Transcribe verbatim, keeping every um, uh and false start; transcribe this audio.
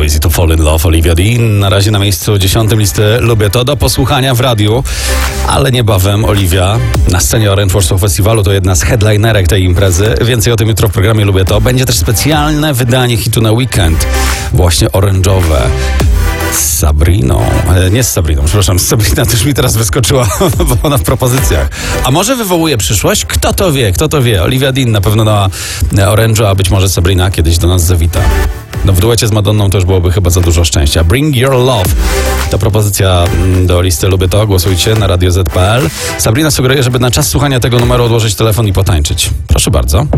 Easy to Fall in Love, Olivia Dean. Na razie na miejscu dziesiątym listy Lubię to, do posłuchania w radiu, ale niebawem Olivia na scenie Orange Warsaw Festiwalu, to jedna z headlinerek tej imprezy. Więcej o tym jutro w programie Lubię to. Będzie też specjalne wydanie hitu na weekend, właśnie oranżowe. Z Sabriną. Nie z Sabriną, przepraszam, z Sabrina też mi teraz wyskoczyła, bo ona w propozycjach. A może wywołuje przyszłość? Kto to wie, kto to wie? Olivia Dean na pewno na Orange'u, a być może Sabrina kiedyś do nas zawita. No w duecie z Madonną to już byłoby chyba za dużo szczęścia. Bring Your Love. To propozycja do listy Lubię to. Głosujcie na radio zet kropka pe el. Sabrina sugeruje, żeby na czas słuchania tego numeru odłożyć telefon i potańczyć. Proszę bardzo.